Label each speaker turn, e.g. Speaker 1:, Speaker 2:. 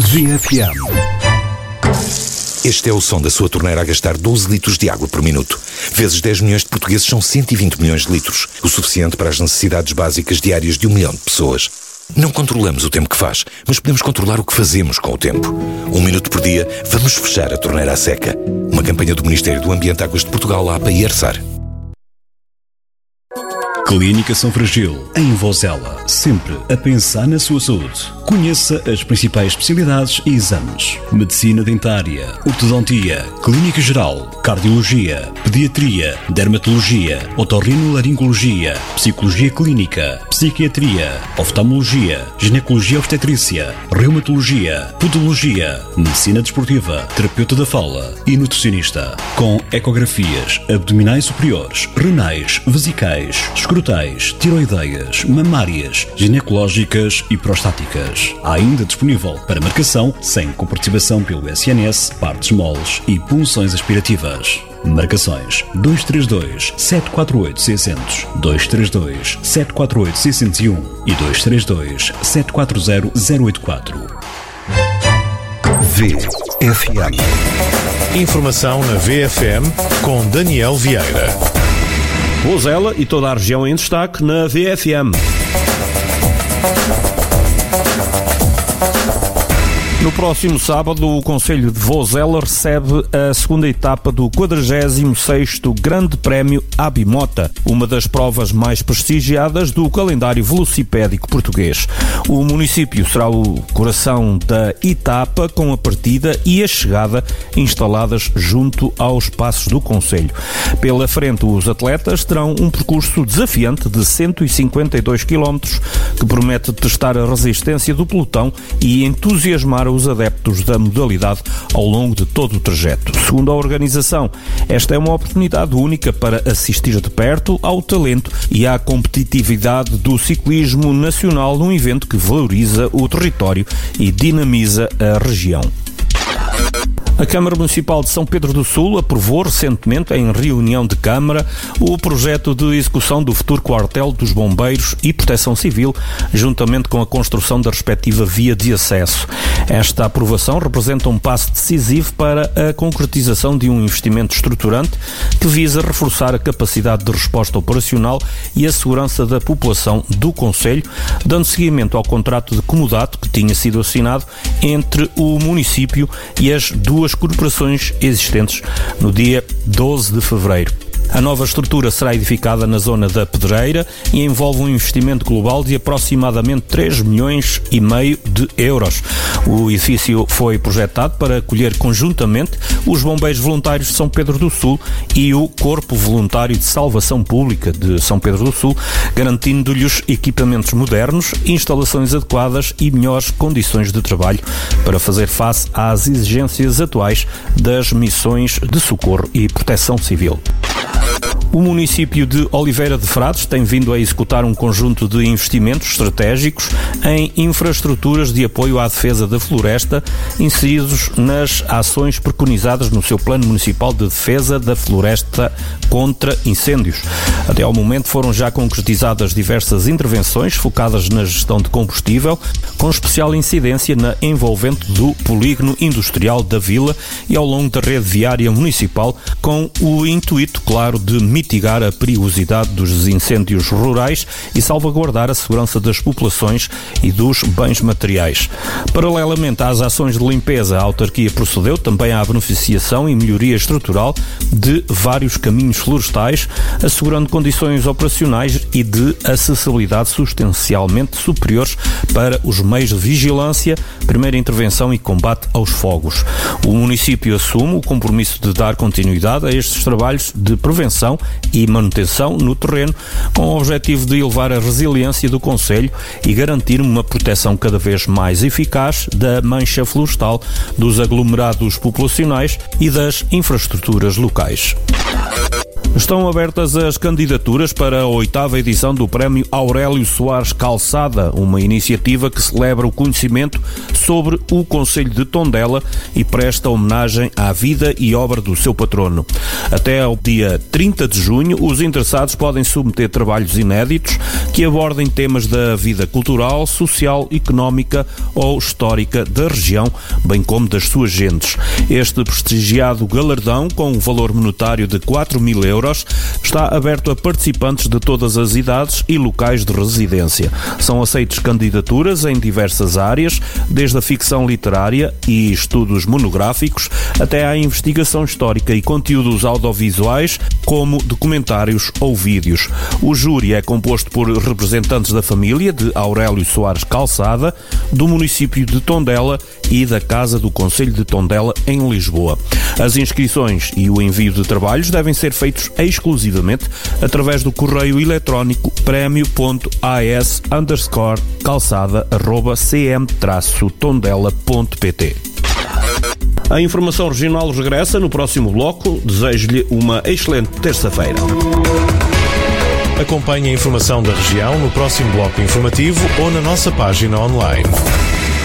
Speaker 1: VFM.
Speaker 2: Este é o som da sua torneira a gastar 12 litros de água por minuto. Vezes 10 milhões de portugueses são 120 milhões de litros, o suficiente para as necessidades básicas diárias de 1 milhão de pessoas. Não controlamos o tempo que faz, mas podemos controlar o que fazemos com o tempo. 1 minuto por dia, vamos fechar a torneira à seca. Uma campanha do Ministério do Ambiente, Águas de Portugal, APA e ERSAR.
Speaker 1: Clínica São Fragil, em Vozela, sempre a pensar na sua saúde. Conheça as principais especialidades e exames: medicina dentária, ortodontia, clínica geral, cardiologia, pediatria, dermatologia, otorrinolaringologia, psicologia clínica, psiquiatria, oftalmologia, ginecologia obstetrícia, reumatologia, podologia, medicina desportiva, terapeuta da fala e nutricionista. Com ecografias abdominais superiores, renais, vesicais, escrotais, tiroideias, mamárias, ginecológicas e prostáticas. Há ainda disponível para marcação, sem comparticipação pelo SNS, partes moles e punções aspirativas. Marcações 232 748 600, 232 748 601 e 232 740 084.
Speaker 3: VFM.
Speaker 4: Informação na VFM com Daniel Vieira.
Speaker 5: Vozela e toda a região em destaque na VFM. No próximo sábado, o Concelho de Vozela recebe a segunda etapa do 46º Grande Prémio Abimota, uma das provas mais prestigiadas do calendário velocipédico português. O município será o coração da etapa, com a partida e a chegada instaladas junto aos passos do Concelho. Pela frente, os atletas terão um percurso desafiante de 152 km, que promete testar a resistência do pelotão e entusiasmar os adeptos da modalidade ao longo de todo o trajeto. Segundo a organização, esta é uma oportunidade única para assistir de perto ao talento e à competitividade do ciclismo nacional num evento que valoriza o território e dinamiza a região. A Câmara Municipal de São Pedro do Sul aprovou recentemente, em reunião de Câmara, o projeto de execução do futuro quartel dos Bombeiros e Proteção Civil, juntamente com a construção da respectiva via de acesso. Esta aprovação representa um passo decisivo para a concretização de um investimento estruturante que visa reforçar a capacidade de resposta operacional e a segurança da população do Concelho, dando seguimento ao contrato de comodato que tinha sido assinado entre o município e as duas corporações existentes no dia 12 de fevereiro. A nova estrutura será edificada na zona da Pedreira e envolve um investimento global de aproximadamente 3,5 milhões de euros. O edifício foi projetado para acolher conjuntamente os Bombeiros Voluntários de São Pedro do Sul e o Corpo Voluntário de Salvação Pública de São Pedro do Sul, garantindo-lhes equipamentos modernos, instalações adequadas e melhores condições de trabalho para fazer face às exigências atuais das missões de socorro e proteção civil. O município de Oliveira de Frades tem vindo a executar um conjunto de investimentos estratégicos em infraestruturas de apoio à defesa da floresta, inseridos nas ações preconizadas no seu Plano Municipal de Defesa da Floresta contra Incêndios. Até ao momento foram já concretizadas diversas intervenções focadas na gestão de combustível, com especial incidência na envolvente do polígono industrial da Vila e ao longo da rede viária municipal, com o intuito, claro, de mitigar a perigosidade dos incêndios rurais e salvaguardar a segurança das populações e dos bens materiais. Paralelamente às ações de limpeza, a autarquia procedeu também à beneficiação e melhoria estrutural de vários caminhos florestais, assegurando condições operacionais e de acessibilidade substancialmente superiores para os meios de vigilância, primeira intervenção e combate aos fogos. O município assume o compromisso de dar continuidade a estes trabalhos de prevenção e manutenção no terreno, com o objetivo de elevar a resiliência do Concelho e garantir uma proteção cada vez mais eficaz da mancha florestal, dos aglomerados populacionais e das infraestruturas locais. Estão abertas as candidaturas para a 8ª edição do Prémio Aurélio Soares Calçada, uma iniciativa que celebra o conhecimento sobre o concelho de Tondela e presta homenagem à vida e obra do seu patrono. Até ao dia 30 de junho, os interessados podem submeter trabalhos inéditos que abordem temas da vida cultural, social, económica ou histórica da região, bem como das suas gentes. Este prestigiado galardão, com um valor monetário de 4.000 euros, está aberto a participantes de todas as idades e locais de residência. São aceitas candidaturas em diversas áreas, desde a ficção literária e estudos monográficos até à investigação histórica e conteúdos audiovisuais, como documentários ou vídeos. O júri é composto por representantes da família de Aurélio Soares Calçada, do município de Tondela e da Casa do Concelho de Tondela, em Lisboa. As inscrições e o envio de trabalhos devem ser feitos exclusivamente através do correio eletrónico prémio.as_calçada@cm-tondela.pt. A informação regional regressa no próximo bloco. Desejo-lhe uma excelente terça-feira.
Speaker 4: Acompanhe a informação da região no próximo bloco informativo ou na nossa página online.